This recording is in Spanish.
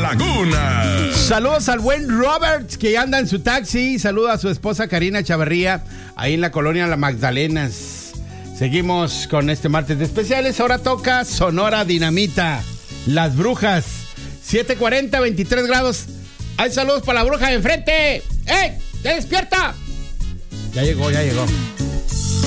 Laguna. Saludos al buen Robert, que anda en su taxi. Saludos a su esposa Karina Chavarría, ahí en la colonia La Magdalenas. Seguimos con este martes de especiales. Ahora toca Sonora Dinamita, Las Brujas. 7:40, 23 grados. Hay saludos para la bruja de enfrente. ¡Ey! ¡Ya despierta! Ya llegó.